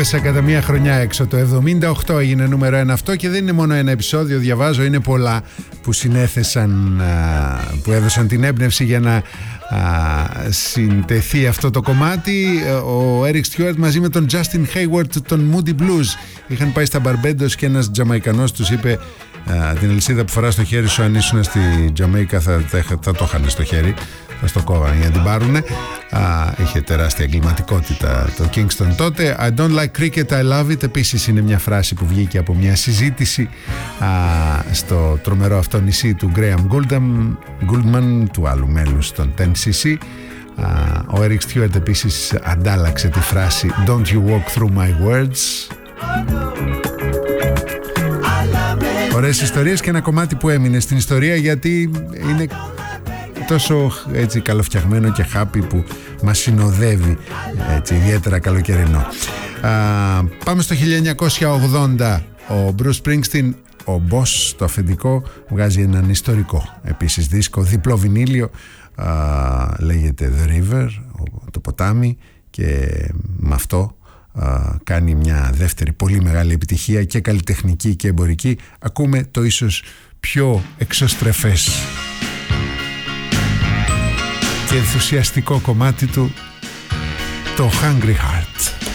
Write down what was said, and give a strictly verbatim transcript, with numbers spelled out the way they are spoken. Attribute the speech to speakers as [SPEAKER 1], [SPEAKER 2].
[SPEAKER 1] έφτασα κατά μία χρονιά έξω. Το εβδομήντα οκτώ έγινε νούμερο ένα αυτό και δεν είναι μόνο ένα επεισόδιο, διαβάζω, είναι πολλά που συνέθεσαν, που έδωσαν την έμπνευση για να συντεθεί αυτό το κομμάτι. Ο Eric Stewart μαζί με τον Justin Hayward, τον Moody Blues, είχαν πάει στα Μπαρμπέντος και ένας Τζαμαϊκανός τους είπε την αλυσίδα που φοράς στο χέρι σου, αν ήσουν στη Τζαμαϊκά θα, θα, θα το είχαν στο χέρι, θα στο κόβανε για να την πάρουνε. Α, είχε τεράστια εγκληματικότητα το Kingston τότε. I don't like cricket, I love it. Επίσης είναι μια φράση που βγήκε από μια συζήτηση α, στο τρομερό αυτό νησί του Graham Gouldman, Gouldman του άλλου μέλους των ten C C. Α, ο Eric Stewart επίσης αντάλλαξε τη φράση Don't you walk through my words. Ωραίες ιστορίες και ένα κομμάτι που έμεινε στην ιστορία γιατί είναι τόσο έτσι καλοφτιαγμένο και happy που μας συνοδεύει έτσι ιδιαίτερα καλοκαιρινό. Α, πάμε στο χίλια εννιακόσια ογδόντα. Ο Bruce Springsteen, ο Boss, το αφεντικό, βγάζει έναν ιστορικό επίσης δίσκο, διπλό βινίλιο, α, λέγεται The River, το ποτάμι, και με αυτό α, κάνει μια δεύτερη πολύ μεγάλη επιτυχία και καλλιτεχνική και εμπορική. Ακούμε το ίσως πιο εξωστρεφές και ενθουσιαστικό κομμάτι του, το Hungry Heart.